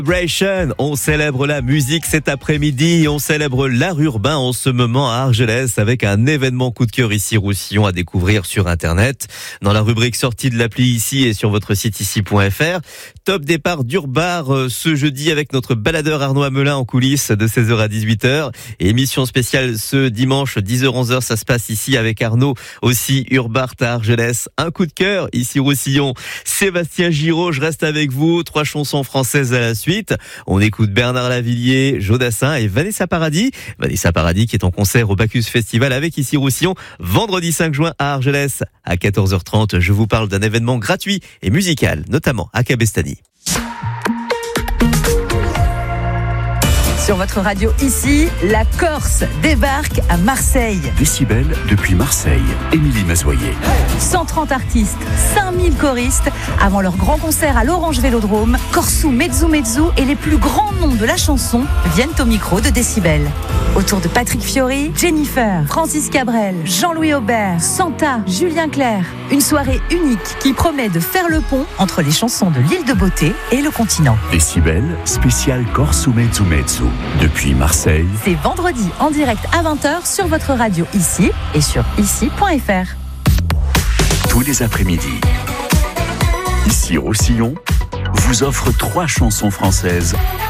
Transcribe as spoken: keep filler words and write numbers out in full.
Celebration, on célèbre la musique cet après-midi, on célèbre l'art urbain en ce moment à Argelès avec un événement coup de cœur ici Roussillon à découvrir sur internet. Dans la rubrique sortie de l'appli ici et sur votre site ici point f r. Top départ d'Urbar ce jeudi avec notre baladeur Arnaud Amelin en coulisses de seize heures à dix-huit heures. Et émission spéciale ce dimanche dix heures onze heures, ça se passe ici avec Arnaud aussi Urbart à Argelès. Un coup de cœur ici Roussillon. Sébastien Giraud, je reste avec vous. Trois chansons françaises à la suite. On écoute Bernard Lavilliers, Jodassin et Vanessa Paradis. Vanessa Paradis qui est en concert au Bacchus Festival avec ici Roussillon vendredi cinq juin à Argelès à quatorze heures trente. Je vous parle d'un événement gratuit et musical, notamment à Cabestany. Sur votre radio ici, la Corse débarque à Marseille. Décibel depuis Marseille, Émilie Mazoyer. cent trente artistes, cinq mille choristes. Avant leur grand concert à l'Orange Vélodrome, Corsou, Mezzo Mezzo et les plus grands noms de la chanson viennent au micro de Décibel. Autour de Patrick Fiori, Jennifer, Francis Cabrel, Jean-Louis Aubert, Santa, Julien Clerc. Une soirée unique qui promet de faire le pont entre les chansons de l'île de Beauté et le continent. Décibel, spécial Corsou Mezzo Mezzo. Depuis Marseille, c'est vendredi en direct à vingt heures sur votre radio ici et sur ici point f r. Tous les après-midi, ici Roussillon vous offre trois chansons françaises